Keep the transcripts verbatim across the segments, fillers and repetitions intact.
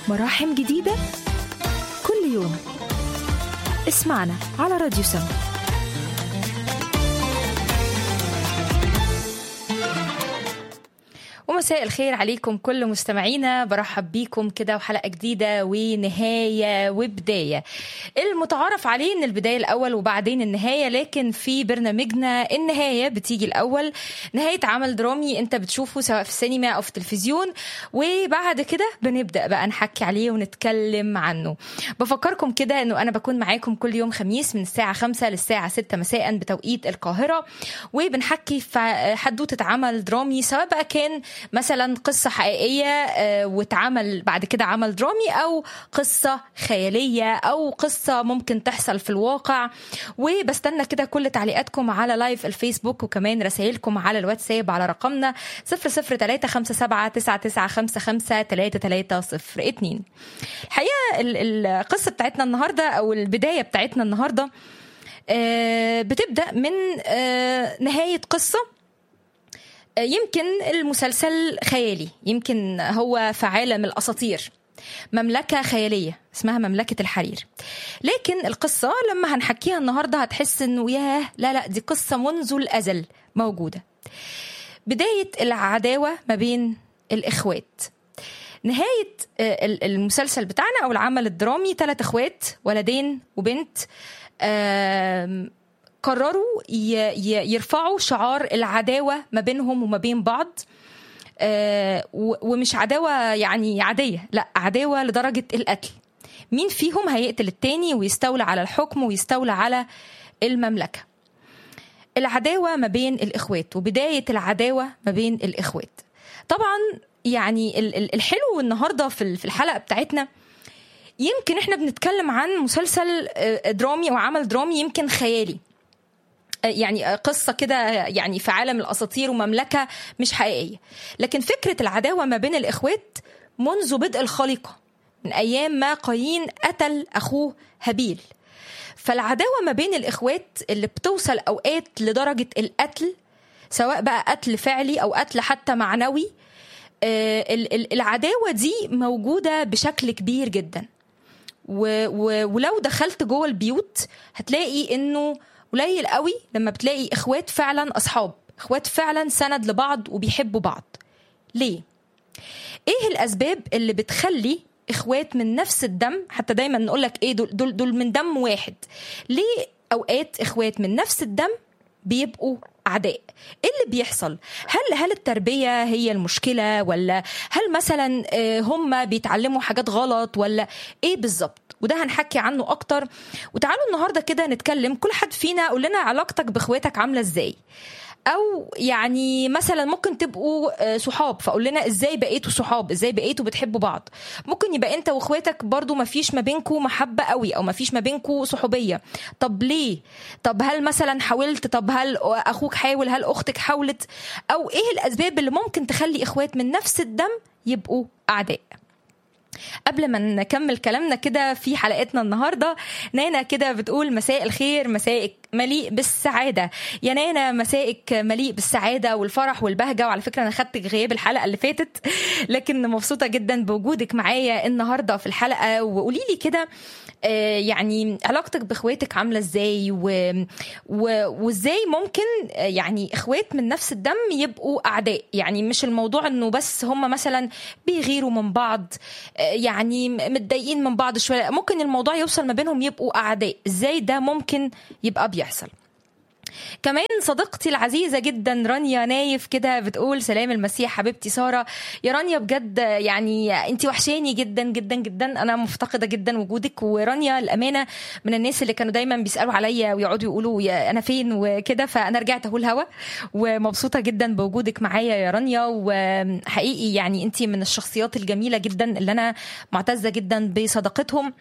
مراحم جديدة كل يوم. اسمعنا على راديو سم. ومساء الخير عليكم كل مستمعينا، برحب بيكم كده وحلقة جديدة ونهاية وبداية. المتعارف عليه ان البداية الاول وبعدين النهاية، لكن في برنامجنا النهاية بتيجي الاول. نهاية عمل درامي انت بتشوفه سواء في السينما او في التلفزيون، وبعد كده بنبدأ بقى نحكي عليه ونتكلم عنه. بفكركم كده انه انا بكون معاكم كل يوم خميس من الساعة خمسة للساعة ستة مساء بتوقيت القاهرة، وبنحكي في حدوتة عمل درامي، سواء بقى كان مثلا قصة حقيقية واتعمل بعد كده عمل درامي، أو قصة خيالية، أو قصة ممكن تحصل في الواقع. وبستنى كده كل تعليقاتكم على لايف الفيسبوك، وكمان رسائلكم على الواتساب على رقمنا صفر صفر تلاتة خمسة سبعة تسعة تسعة خمسة خمسة تلاتة تلاتة صفر اتنين. الحقيقة القصة بتاعتنا النهاردة أو البداية بتاعتنا النهاردة بتبدأ من نهاية قصة. يمكن المسلسل خيالي، يمكن هو في عالم الأساطير، مملكة خيالية اسمها مملكة الحرير. لكن القصة لما هنحكيها النهاردة هتحس انه ياه لا لا دي قصة منذ الأزل موجودة. بداية العداوة ما بين الإخوات. نهاية المسلسل بتاعنا أو العمل الدرامي ثلاث إخوات، ولدين وبنت، قرروا يرفعوا شعار العداوة ما بينهم وما بين بعض. ومش عداوة يعني عادية، لا، عداوة لدرجة القتل. مين فيهم هيقتل التاني ويستولى على الحكم ويستولى على المملكة. العداوة ما بين الإخوات وبداية العداوة ما بين الإخوات. طبعا يعني الحلو النهاردة في الحلقة بتاعتنا، يمكن احنا بنتكلم عن مسلسل درامي أو عمل درامي يمكن خيالي، يعني قصة كده يعني في عالم الأساطير ومملكة مش حقيقية. لكن فكرة العداوة ما بين الإخوات منذ بدء الخليقة، من أيام ما قايين قتل أخوه هابيل. فالعداوة ما بين الإخوات اللي بتوصل أوقات لدرجة القتل، سواء بقى قتل فعلي أو قتل حتى معنوي، العداوة دي موجودة بشكل كبير جدا. ولو دخلت جوه البيوت هتلاقي إنه قليل قوي لما بتلاقي إخوات فعلا أصحاب، إخوات فعلا سند لبعض وبيحبوا بعض. ليه؟ إيه الأسباب اللي بتخلي إخوات من نفس الدم، حتى دايما نقولك إيه دول, دول, دول من دم واحد، ليه أوقات إخوات من نفس الدم بيبقوا أعداء؟ إيه اللي بيحصل؟ هل هل التربية هي المشكلة، ولا هل مثلا هم بيتعلموا حاجات غلط، ولا إيه بالظبط؟ وده هنحكي عنه أكتر. وتعالوا النهاردة كده نتكلم، كل حد فينا قول لنا علاقتك بإخواتك عاملة إزاي، أو يعني مثلا ممكن تبقوا صحاب، فقول لنا إزاي بقيتوا صحاب، إزاي بقيتوا بتحبوا بعض. ممكن يبقى أنت وإخواتك برضو ما فيش ما بينكوا محبة قوي، أو ما فيش ما بينكوا صحوبية. طب ليه؟ طب هل مثلا حاولت؟ طب هل أخوك حاول؟ هل أختك حاولت؟ أو إيه الأسباب اللي ممكن تخلي إخوات من نفس الدم يبقوا أعداء؟ قبل ما نكمل كلامنا كده في حلقتنا النهاردة، نانا كده بتقول مساء الخير، مسائك مليء بالسعادة. يا نانا مسائك مليء بالسعادة والفرح والبهجة. وعلى فكرة أنا خدت غياب الحلقة اللي فاتت، لكن مبسوطة جدا بوجودك معايا النهاردة في الحلقة. وقوليلي كده يعني علاقتك بإخواتك عاملة إزاي، و... و... وإزاي ممكن يعني إخوات من نفس الدم يبقوا أعداء. يعني مش الموضوع إنه بس هم مثلا بيغيروا من بعض، يعني متضايقين من بعض شوية، ممكن الموضوع يوصل ما بينهم يبقوا أعداء. إزاي ده ممكن يبقى بيحصل؟ كمان صديقتي العزيزة جدا رانيا نايف كده بتقول سلام المسيح حبيبتي سارة. يا رانيا بجد يعني انتي وحشاني جدا جدا جدا، انا مفتقدة جدا وجودك. ورانيا الامانة من الناس اللي كانوا دايما بيسألوا عليا ويقعدوا يقولوا يا انا فين وكده، فانا رجعت اهو الهوا، ومبسوطة جدا بوجودك معايا يا رانيا. وحقيقي يعني انتي من الشخصيات الجميلة جدا اللي انا معتزة جدا بصداقتهم.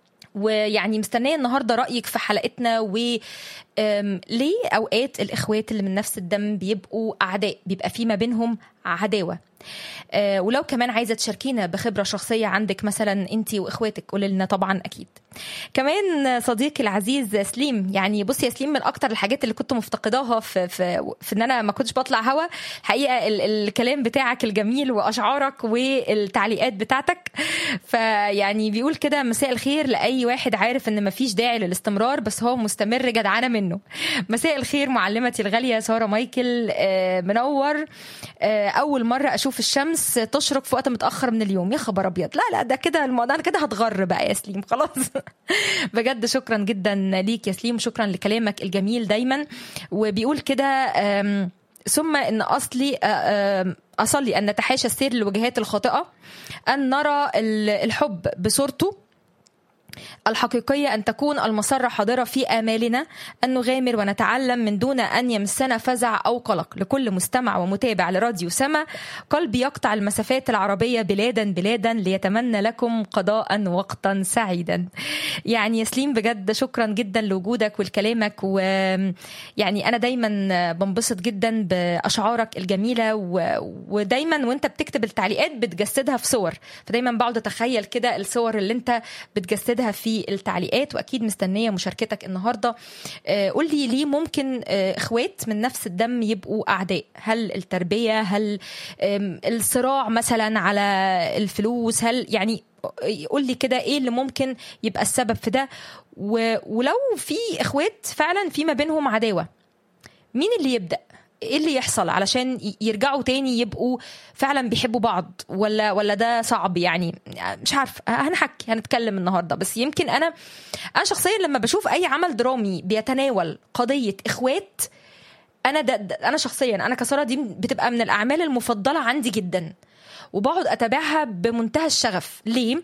ويعني مستنية النهاردة رأيك في حلقتنا، وليه أوقات الإخوات اللي من نفس الدم بيبقوا أعداء، بيبقى في ما بينهم عداوة. آه ولو كمان عايزة تشاركينا بخبرة شخصية عندك مثلا انتي واخواتك قولي لنا طبعا اكيد. كمان صديقي العزيز سليم، يعني بصي يا سليم، من اكتر الحاجات اللي كنت مفتقداها في, في, في ان انا ما كنتش بطلع هوا الحقيقة ال- الكلام بتاعك الجميل واشعارك والتعليقات بتاعتك. فيعني بيقول كده: مساء الخير لأي واحد عارف ان مفيش داعي للاستمرار بس هو مستمر جدعانة منه. مساء الخير معلمتي الغالية سارة مايكل، آه منور. آه اول مرة اشوف الشمس تشرق في وقت متأخر من اليوم، يا خبر ابيض. لا لا ده كده الموضوع كده هتغر بقى يا سليم خلاص. بجد شكرا جدا ليك يا سليم، شكرا لكلامك الجميل دايما. وبيقول كده: ثم ان اصلي اصلي ان نتحاشى السير للوجهات الخاطئة، ان نرى الحب بصورته الحقيقية، أن تكون المسرة حاضرة في آمالنا، أن نغامر ونتعلم من دون أن يمسنا فزع أو قلق. لكل مستمع ومتابع لراديو سما، قلبي يقطع المسافات العربية بلادا بلادا ليتمنى لكم قضاء وقتا سعيدا. يعني يسليم بجد شكرا جدا لوجودك والكلامك، ويعني أنا دايما بنبسط جدا بأشعارك الجميلة، ودايما وانت بتكتب التعليقات بتجسدها في صور، فدايما بقعد أتخيل كده الصور اللي انت بتجسدها في التعليقات، واكيد مستنيه مشاركتك النهارده. قول لي ليه ممكن اخوات من نفس الدم يبقوا اعداء؟ هل التربيه؟ هل الصراع مثلا على الفلوس؟ هل يعني قول لي كده ايه اللي ممكن يبقى السبب في ده؟ ولو في اخوات فعلا في ما بينهم عداوه، مين اللي يبدأ؟ ايه اللي يحصل علشان يرجعوا تاني يبقوا فعلا بيحبوا بعض؟ ولا ولا ده صعب؟ يعني مش عارف، هنحكي هنتكلم النهارده. بس يمكن انا انا شخصيا لما بشوف اي عمل درامي بيتناول قضيه اخوات، انا ده, ده انا شخصيا انا كسارة دي بتبقى من الاعمال المفضله عندي جدا، وبقعد اتابعها بمنتهى الشغف. ليه؟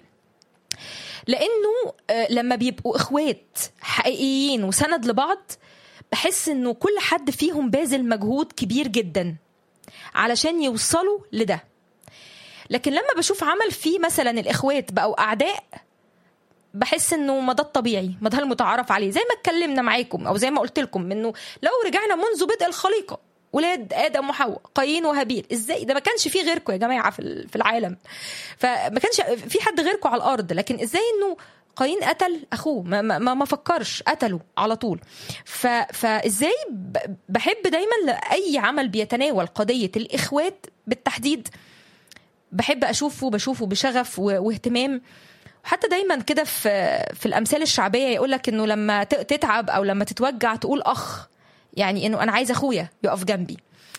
لانه لما بيبقوا اخوات حقيقيين وسند لبعض، بحس انه كل حد فيهم باذل مجهود كبير جدا علشان يوصلوا لده. لكن لما بشوف عمل فيه مثلا الاخوات بقوا اعداء، بحس انه ما ده الطبيعي، ما ده المتعارف عليه، زي ما اتكلمنا معاكم او زي ما قلت لكم انه لو رجعنا منذ بدء الخليقه، ولاد ادم وحواء، قايين وهابيل، ازاي ده ما كانش فيه غيركم يا جماعه في في العالم، فما كانش في حد غيركم على الارض. لكن ازاي انه قايين قتل اخوه؟ ما ما ما فكرش، قتله على طول. فازاي بحب دايما لاي عمل بيتناول قضيه الاخوات بالتحديد، بحب اشوفه بشوفه بشغف واهتمام. وحتى دايما كده في في الامثال الشعبيه يقولك انه لما تتعب او لما تتوجع تقول اخ، يعني انه انا عايز اخويا يقف جنبي.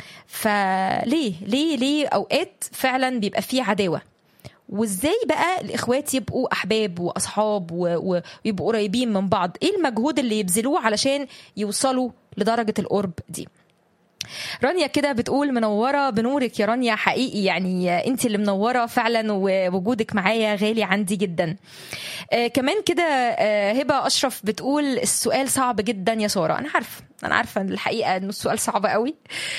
فليه ليه ليه اوقات فعلا بيبقى فيه عداوه؟ وازاي بقى الاخوات يبقوا احباب واصحاب ويبقوا قريبين من بعض؟ ايه المجهود اللي يبذلوه علشان يوصلوا لدرجه القرب دي؟ رانيا كده بتقول: منورة بنورك يا رانيا، حقيقي يعني انت اللي منورة فعلا، ووجودك معايا غالي عندي جدا. آه كمان كده آه هبة أشرف بتقول: السؤال صعب جدا يا سارة. أنا عارفة أنا عارفة الحقيقة أنه السؤال صعب قوي،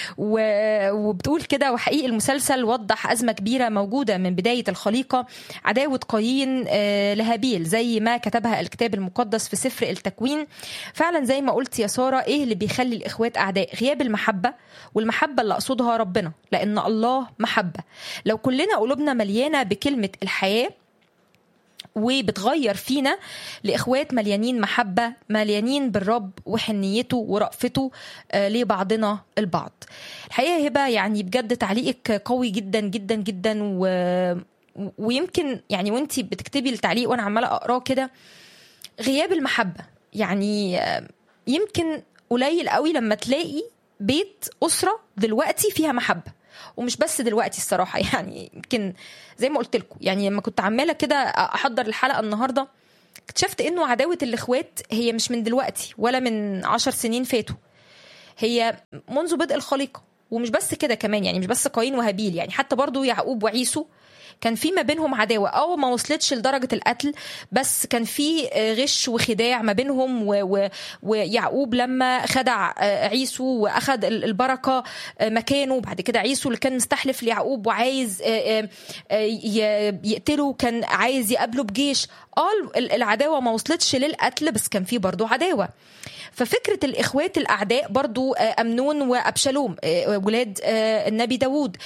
وبتقول كده: وحقيقي المسلسل وضح أزمة كبيرة موجودة من بداية الخليقة، عداوة قايين آه لهابيل زي ما كتبها الكتاب المقدس في سفر التكوين. فعلا زي ما قلت يا سارة، إيه اللي بيخلي الإخوات أعداء؟ غياب المحبة، والمحبة اللي أقصدها ربنا، لأن الله محبة. لو كلنا قلوبنا مليانة بكلمة الحياة وبتغير فينا لإخوات مليانين محبة، مليانين بالرب وحنيته ورأفته آه لبعضنا البعض. الحقيقة هبة يعني بجد تعليقك قوي جدا جدا جدا، و... ويمكن يعني وانتي بتكتبي التعليق وانا عمالة أقراه كده، غياب المحبة يعني آه يمكن قليل قوي لما تلاقي بيت أسرة دلوقتي فيها محبة. ومش بس دلوقتي الصراحة، يعني يمكن زي ما قلت لكم، يعني لما كنت عمالة كده أحضر الحلقة النهاردة اكتشفت إنه عداوة الإخوات هي مش من دلوقتي ولا من عشر سنين فاتوا، هي منذ بدء الخليقة. ومش بس كده كمان، يعني مش بس قايين وهابيل، يعني حتى برضو يعقوب وعيسو كان في ما بينهم عداوة، أو ما وصلتش لدرجة القتل، بس كان في غش وخداع ما بينهم. ويعقوب لما خدع عيسو وأخذ البركة مكانه، بعد كده عيسو اللي كان مستحلف ليعقوب وعايز يقتله كان عايز يقابله بجيش. اه العداوة ما وصلتش للقتل، بس كان في برضو عداوة. ففكرة الإخوات الأعداء برضو أمنون وأبشالوم ولاد النبي داود.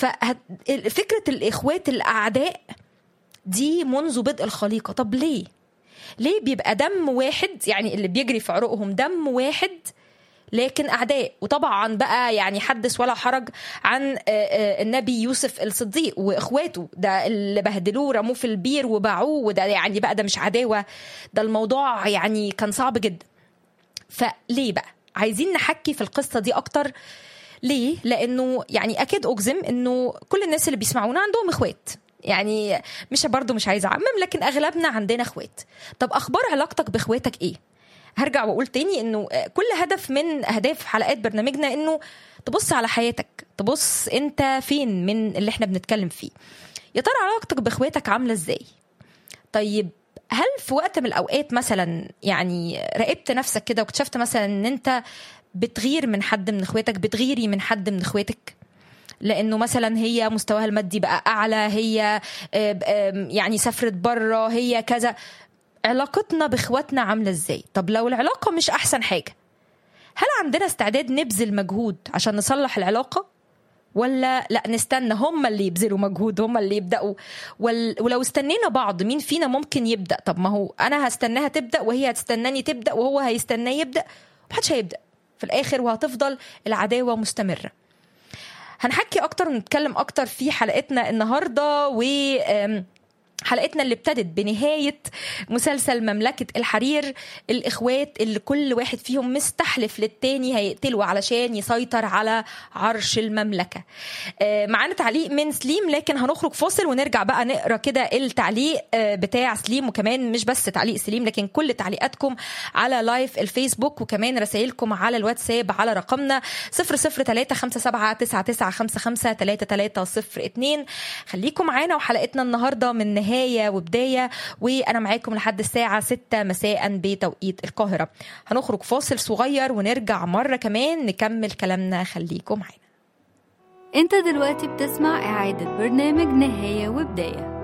ففكرة الإخوات الأعداء دي منذ بدء الخليقة. طب ليه؟ ليه بيبقى دم واحد، يعني اللي بيجري في عروقهم دم واحد لكن أعداء؟ وطبعا بقى يعني حدث ولا حرج عن النبي يوسف الصديق وإخواته، ده اللي بهدلوه رموه في البير وباعوه، وده يعني بقى ده مش عداوة، ده الموضوع يعني كان صعب جدا. فليه بقى عايزين نحكي في القصة دي أكتر؟ ليه؟ لأنه يعني أكيد أجزم أنه كل الناس اللي بيسمعونا عندهم إخوات، يعني مش برضو مش عايزة أعمم، لكن أغلبنا عندنا إخوات. طب أخبار علاقتك بإخواتك إيه؟ هرجع وأقول تاني أنه كل هدف من أهداف حلقات برنامجنا أنه تبص على حياتك، تبص أنت فين من اللي احنا بنتكلم فيه. يا ترى علاقتك بإخواتك عاملة إزاي؟ طيب هل في وقت من الأوقات مثلا يعني راقبت نفسك كده واكتشفت مثلا أن أنت بتغير من حد من إخواتك، بتغيري من حد من إخواتك لأنه مثلا هي مستواها المادي بقى أعلى، هي يعني سافرت برا، هي كذا؟ علاقتنا بإخواتنا عاملة إزاي؟ طب لو العلاقة مش أحسن حاجة، هل عندنا استعداد نبذل مجهود عشان نصلح العلاقة، ولا لا نستنى هم اللي يبذلوا مجهود، هم اللي يبدأوا؟ ولو استنينا بعض مين فينا ممكن يبدأ؟ طب ما هو أنا هستناها تبدأ وهي هتستناني تبدأ وهو هيستناه يبدأ، محدش هيبدأ في الآخر وهتفضل العداوة مستمرة. هنحكي أكتر ونتكلم أكتر في حلقتنا النهاردة، و حلقتنا اللي ابتدت بنهاية مسلسل مملكة الحرير، الإخوات اللي كل واحد فيهم مستحلف للتاني هيقتلوا علشان يسيطر على عرش المملكة. معانا تعليق من سليم، لكن هنخرج فاصل ونرجع بقى نقرأ كده التعليق بتاع سليم، وكمان مش بس تعليق سليم لكن كل تعليقاتكم على لايف الفيسبوك، وكمان رسائلكم على الواتساب على رقمنا صفر صفر ثلاثة خمسة سبعة تسعة تسعة خمسة خمسة ثلاثة ثلاثة صفر اتنين. خليكم معانا وحلقتنا النهاردة من نهاية وبداية، وأنا معاكم لحد الساعة ستة مساء بتوقيت القاهرة. هنخرج فاصل صغير ونرجع مرة كمان نكمل كلامنا، خليكم معانا. انت دلوقتي بتسمع إعادة برنامج نهاية وبداية.